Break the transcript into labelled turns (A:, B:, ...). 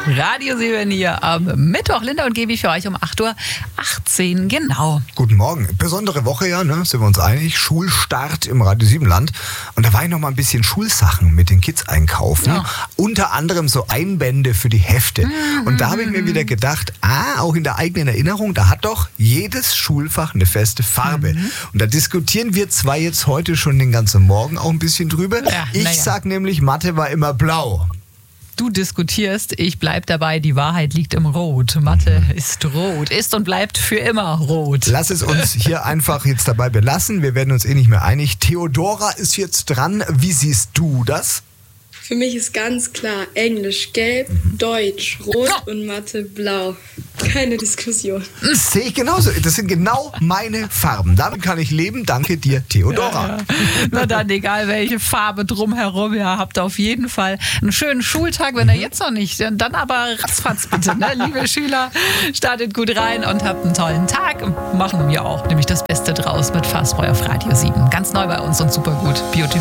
A: Radio 7 hier am Mittwoch. Linda und Gaby für euch um 8.18 Uhr, genau.
B: Guten Morgen. Besondere Woche ja, ne? Sind wir uns einig. Schulstart im Radio 7 Land. Und da war ich noch mal ein bisschen Schulsachen mit den Kids einkaufen.
A: Ja.
B: Unter anderem so Einbände für die Hefte. Und da habe ich mir wieder gedacht, auch in der eigenen Erinnerung, da hat doch jedes Schulfach eine feste Farbe. Und da diskutieren wir zwar jetzt heute schon den ganzen Morgen auch ein bisschen drüber.
A: Ja,
B: Ich sag nämlich, Mathe war immer blau.
A: Du diskutierst, ich bleib dabei, die Wahrheit liegt im Rot. Mathe ist rot, ist und bleibt für immer rot.
B: Lass es uns hier einfach jetzt dabei belassen. Wir werden uns nicht mehr einig. Theodora ist jetzt dran. Wie siehst du das?
C: Für mich ist ganz klar Englisch gelb, Deutsch rot und Mathe blau. Keine Diskussion.
B: Das sehe ich genauso. Das sind genau meine Farben. Damit kann ich leben. Danke dir, Theodora.
A: Ja. Na dann, egal welche Farbe drumherum, ihr habt auf jeden Fall einen schönen Schultag, wenn ihr jetzt noch nicht, dann aber ratzfatz bitte, ne? Liebe Schüler, startet gut rein und habt einen tollen Tag. Machen wir auch, nämlich das Beste draus mit Fastboy auf Radio 7. Ganz neu bei uns und super gut. Beautiful.